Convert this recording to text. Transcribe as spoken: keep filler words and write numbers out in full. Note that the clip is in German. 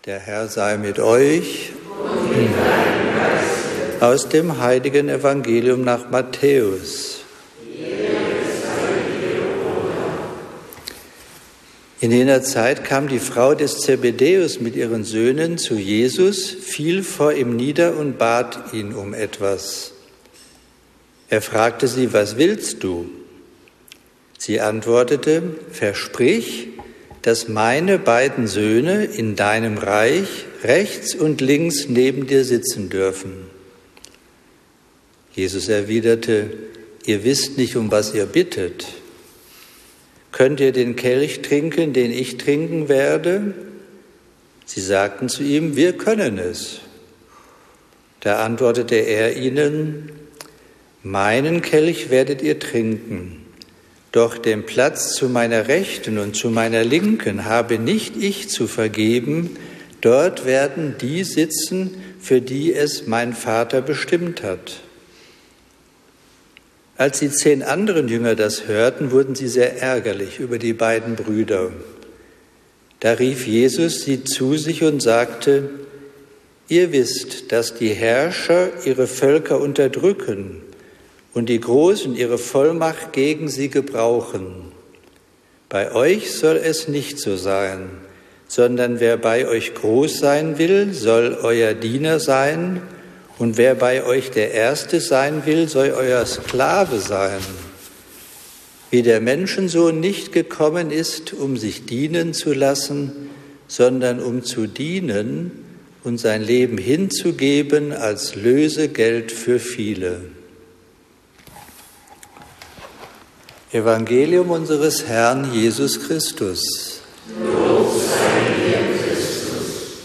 Der Herr sei mit euch. Und mit deinem Geist. Aus dem heiligen Evangelium nach Matthäus. In jener Zeit kam die Frau des Zebedäus mit ihren Söhnen zu Jesus, fiel vor ihm nieder und bat ihn um etwas. Er fragte sie: Was willst du? Sie antwortete: Versprich, dass meine beiden Söhne in deinem Reich rechts und links neben dir sitzen dürfen. Jesus erwiderte: Ihr wisst nicht, um was ihr bittet. Könnt ihr den Kelch trinken, den ich trinken werde? Sie sagten zu ihm: Wir können es. Da antwortete er ihnen: Meinen Kelch werdet ihr trinken. Doch den Platz zu meiner Rechten und zu meiner Linken habe nicht ich zu vergeben. Dort werden die sitzen, für die es mein Vater bestimmt hat. Als die zehn anderen Jünger das hörten, wurden sie sehr ärgerlich über die beiden Brüder. Da rief Jesus sie zu sich und sagte: Ihr wisst, dass die Herrscher ihre Völker unterdrücken und die Großen ihre Vollmacht gegen sie gebrauchen. Bei euch soll es nicht so sein, sondern wer bei euch groß sein will, soll euer Diener sein, und wer bei euch der Erste sein will, soll euer Sklave sein. Wie der Menschensohn nicht gekommen ist, um sich dienen zu lassen, sondern um zu dienen und sein Leben hinzugeben als Lösegeld für viele. Evangelium unseres Herrn Jesus Christus.